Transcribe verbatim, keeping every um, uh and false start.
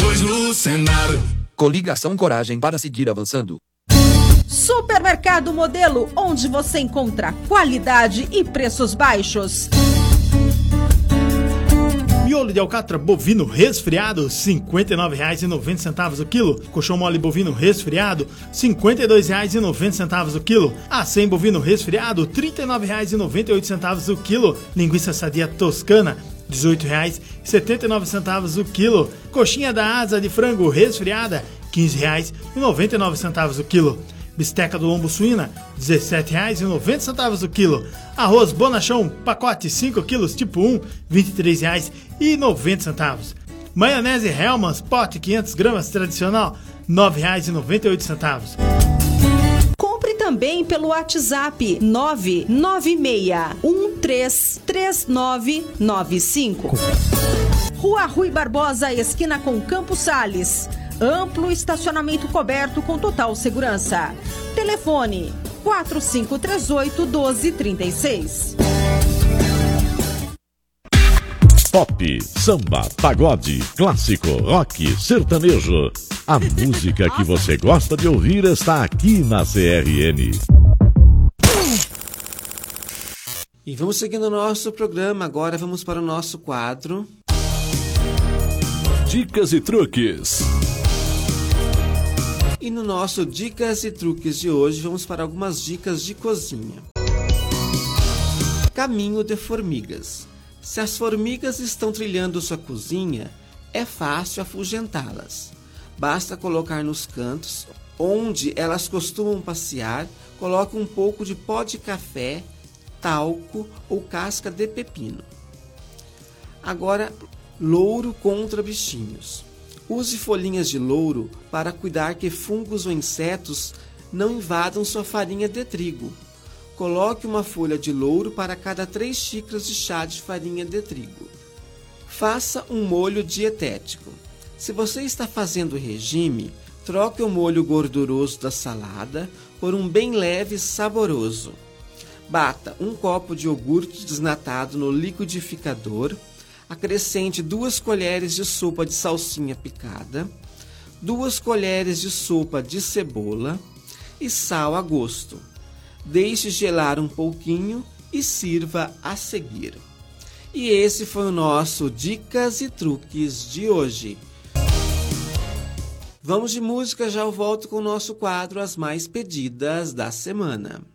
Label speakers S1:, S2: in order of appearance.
S1: dois no cenário.
S2: Coligação Coragem para seguir avançando.
S3: Supermercado Modelo, onde você encontra qualidade e preços baixos.
S4: Miolo de alcatra bovino resfriado, cinquenta e nove reais e noventa centavos o quilo. Colchão mole bovino resfriado, cinquenta e dois reais e noventa centavos o quilo. Acém bovino resfriado, trinta e nove reais e noventa e oito centavos o quilo. Linguiça sadia toscana, dezoito reais e setenta e nove centavos o quilo. Coxinha da asa de frango resfriada, quinze reais e noventa e nove centavos o quilo. Bisteca do lombo suína, dezessete reais e noventa centavos o quilo. Arroz Bonachão, pacote cinco quilos, tipo um, vinte e três reais e noventa centavos. Maionese Hellmann's, pote quinhentas gramas tradicional, nove reais e noventa e oito centavos.
S3: Compre também pelo WhatsApp nove nove seis um três três nove nove cinco. Rua Rui Barbosa, esquina com Campos Sales. Amplo estacionamento coberto com total segurança. Telefone quatro cinco três oito, um dois três seis.
S5: Pop, samba, pagode, clássico, rock, sertanejo. A música que você gosta de ouvir está aqui na C R N.
S6: E vamos seguindo o nosso programa. Agora vamos para o nosso quadro
S5: Dicas e truques.
S6: E no nosso Dicas e Truques de hoje, vamos para algumas dicas de cozinha. Caminho de formigas. Se as formigas estão trilhando sua cozinha, é fácil afugentá-las. Basta colocar nos cantos, onde elas costumam passear, coloque um pouco de pó de café, talco ou casca de pepino. Agora, louro contra bichinhos. Use folhinhas de louro para cuidar que fungos ou insetos não invadam sua farinha de trigo. Coloque uma folha de louro para cada três xícaras de chá de farinha de trigo. Faça um molho dietético. Se você está fazendo regime, troque o molho gorduroso da salada por um bem leve e saboroso. Bata um copo de iogurte desnatado no liquidificador. Acrescente duas colheres de sopa de salsinha picada, duas colheres de sopa de cebola e sal a gosto. Deixe gelar um pouquinho e sirva a seguir. E esse foi o nosso Dicas e Truques de hoje. Vamos de música, já eu volto com o nosso quadro As Mais Pedidas da Semana.